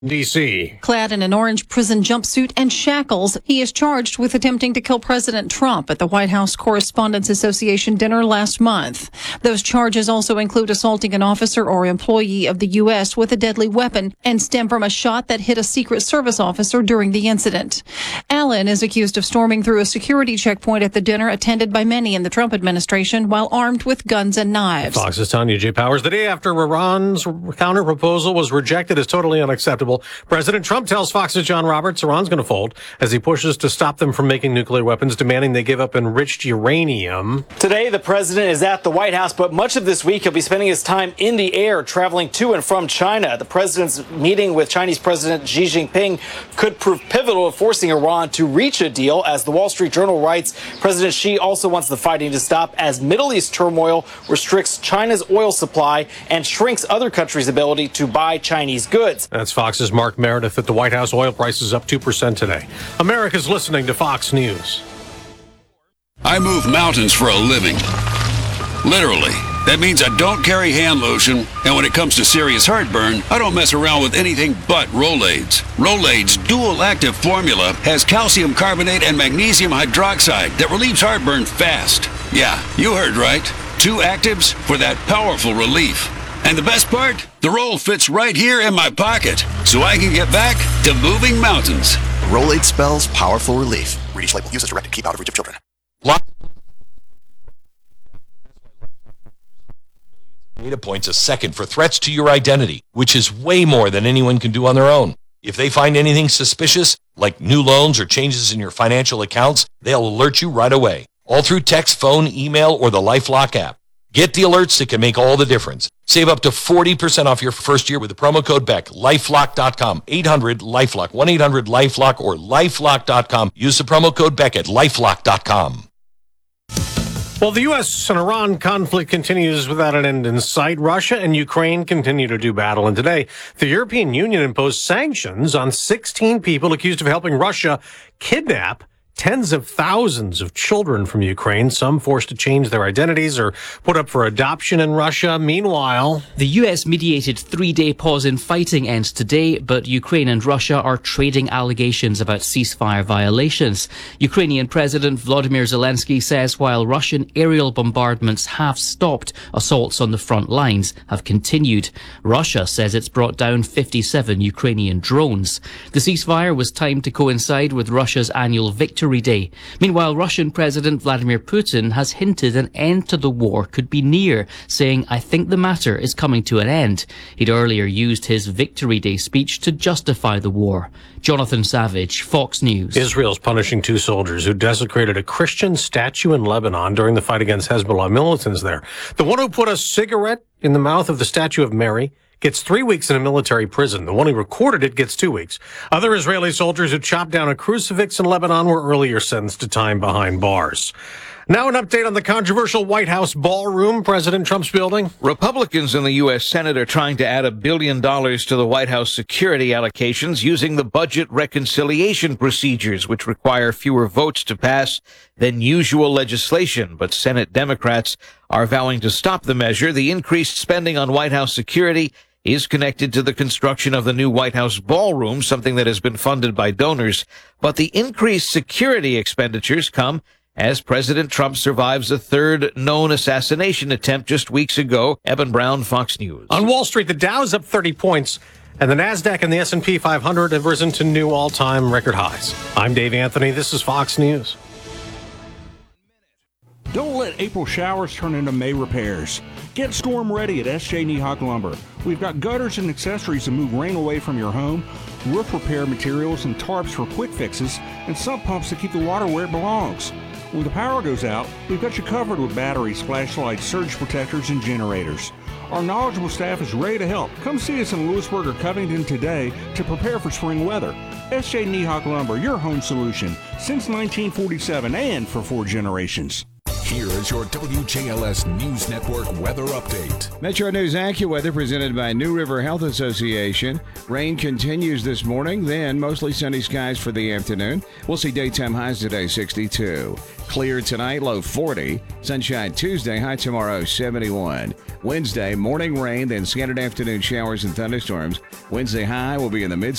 D.C. Clad in an orange prison jumpsuit and shackles, he is charged with attempting to kill President Trump at the White House Correspondents Association dinner last month. Those charges also include assaulting an officer or employee of the U.S. with a deadly weapon and stem from a shot that hit a Secret Service officer during the incident. Allen is accused of storming through a security checkpoint at the dinner attended by many in the Trump administration while armed with guns and knives. Fox's Tanya J. Powers. The day after Iran's counter proposal was rejected as totally unacceptable, President Trump tells Fox's John Roberts Iran's going to fold as he pushes to stop them from making nuclear weapons, demanding they give up enriched uranium. Today, the president is at the White House, but much of this week he'll be spending his time in the air, traveling to and from China. The president's meeting with Chinese President Xi Jinping could prove pivotal in forcing Iran to reach a deal. As the Wall Street Journal writes, President Xi also wants the fighting to stop as Middle East turmoil restricts China's oil supply and shrinks other countries' ability to buy Chinese goods. That's Fox's Mark Meredith at the White House. Oil prices up 2% today. America's listening to Fox News. I move mountains for a living. Literally. That means I don't carry hand lotion, and when it comes to serious heartburn, I don't mess around with anything but Rolaids. Rolaids' dual-active formula has calcium carbonate and magnesium hydroxide that relieves heartburn fast. Yeah, you heard right. 2 actives for that powerful relief. And the best part? The roll fits right here in my pocket, so I can get back to moving mountains. Rolade spells powerful relief. Read each label. Use as directed. Keep out of reach of children. Data points a second for threats to your identity, which is way more than anyone can do on their own. If they find anything suspicious, like new loans or changes in your financial accounts, they'll alert you right away, all through text, phone, email, or the LifeLock app. Get the alerts that can make all the difference. Save up to 40% off your first year with the promo code BECK. LifeLock.com, 800-LifeLock, 1-800-LifeLock, or LifeLock.com. Use the promo code BECK at LifeLock.com. Well, the U.S. and Iran conflict continues without an end in sight. Russia and Ukraine continue to do battle. And today, the European Union imposed sanctions on 16 people accused of helping Russia kidnap tens of thousands of children from Ukraine, some forced to change their identities or put up for adoption in Russia. Meanwhile, the U.S. mediated 3-day pause in fighting ends today, but Ukraine and Russia are trading allegations about ceasefire violations. Ukrainian President Volodymyr Zelensky says while Russian aerial bombardments have stopped, assaults on the front lines have continued. Russia says it's brought down 57 Ukrainian drones. The ceasefire was timed to coincide with Russia's annual Victory Day. Meanwhile, Russian President Vladimir Putin has hinted an end to the war could be near, saying, "I think the matter is coming to an end." He'd earlier used his Victory Day speech to justify the war. Jonathan Savage, Fox News. Israel's punishing 2 soldiers who desecrated a Christian statue in Lebanon during the fight against Hezbollah militants there. The one who put a cigarette in the mouth of the statue of Mary gets 3 weeks in a military prison. The one who recorded it gets 2 weeks. Other Israeli soldiers who chopped down a crucifix in Lebanon were earlier sentenced to time behind bars. Now an update on the controversial White House ballroom, President Trump's building. Republicans in the U.S. Senate are trying to add $1 billion to the White House security allocations using the budget reconciliation procedures, which require fewer votes to pass than usual legislation. But Senate Democrats are vowing to stop the measure. The increased spending on White House security is connected to the construction of the new White House ballroom, something that has been funded by donors. But the increased security expenditures come as President Trump survives a 3rd known assassination attempt just weeks ago. Eben Brown, Fox News. On Wall Street, the Dow's up 30 points, and the NASDAQ and the S&P 500 have risen to new all-time record highs. I'm Dave Anthony. This is Fox News. Don't let April showers turn into May repairs. Get storm ready at S.J. Niehawk Lumber. We've got gutters and accessories to move rain away from your home, roof repair materials and tarps for quick fixes, and sump pumps to keep the water where it belongs. When the power goes out, we've got you covered with batteries, flashlights, surge protectors, and generators. Our knowledgeable staff is ready to help. Come see us in Lewisburg or Covington today to prepare for spring weather. S.J. Niehawk Lumber, your home solution, since 1947 and for 4 generations. Here is your WJLS News Network weather update. Metro News AccuWeather presented by New River Health Association. Rain continues this morning, then mostly sunny skies for the afternoon. We'll see daytime highs today, 62. Clear tonight, low 40. Sunshine Tuesday, high tomorrow, 71. Wednesday, morning rain, then scattered afternoon showers and thunderstorms. Wednesday high will be in the mid